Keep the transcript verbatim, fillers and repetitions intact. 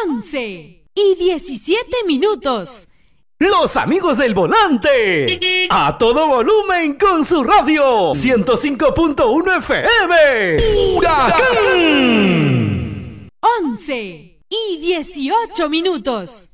once y diecisiete minutos. Los amigos del volante, a todo volumen con su radio ciento cinco punto uno F M. ¡Huracán! once y dieciocho minutos.